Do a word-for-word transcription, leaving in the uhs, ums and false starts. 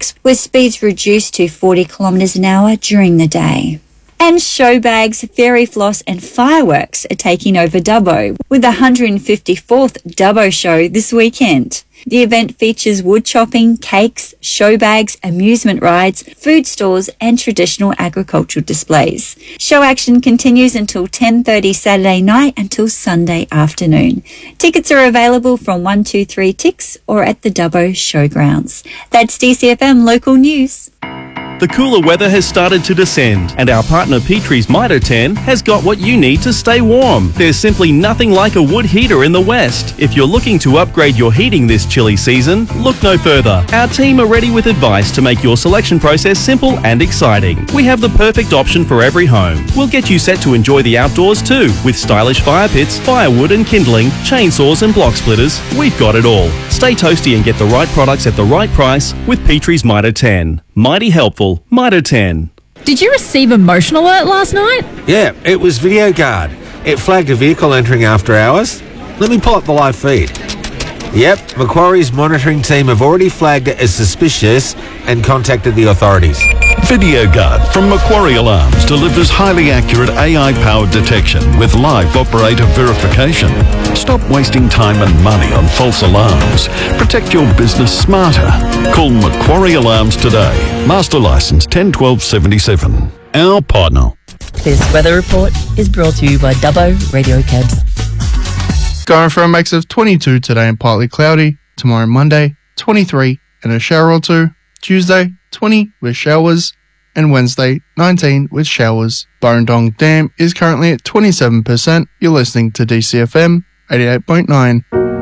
traffics, with speeds reduced to forty kilometres an hour during the day. And Showbags, Fairy Floss and Fireworks are taking over Dubbo with the one hundred fifty-fourth Dubbo show this weekend. The event features wood chopping, cakes, show bags, amusement rides, food stalls and traditional agricultural displays. Show action continues until ten thirty Saturday night until Sunday afternoon. Tickets are available from one two three Ticks or at the Dubbo Showgrounds. That's D C F M Local News. The cooler weather has started to descend, and our partner Petrie's Mitre ten has got what you need to stay warm. There's simply nothing like a wood heater in the West. If you're looking to upgrade your heating this chilly season, look no further. Our team are ready with advice to make your selection process simple and exciting. We have the perfect option for every home. We'll get you set to enjoy the outdoors too, with stylish fire pits, firewood and kindling, chainsaws and block splitters. We've got it all. Stay toasty and get the right products at the right price with Petrie's Mitre ten. Mighty helpful. Mitre ten. Did you receive a motion alert last night? Yeah, it was Video Guard. It flagged a vehicle entering after hours. Let me pull up the live feed. Yep, Macquarie's monitoring team have already flagged it as suspicious and contacted the authorities. Video Guard from Macquarie Alarms delivers highly accurate A I-powered detection with live operator verification. Stop wasting time and money on false alarms. Protect your business smarter. Call Macquarie Alarms today. Master Licence ten twelve seventy-seven. Our partner. This weather report is brought to you by Dubbo Radio Cabs. Going for a max of twenty-two today and partly cloudy. Tomorrow Monday, twenty-three and a shower or two. Tuesday, twenty with showers. And Wednesday, nineteen with showers. Burrendong Dam is currently at twenty-seven percent. You're listening to D C F M eighty-eight point nine.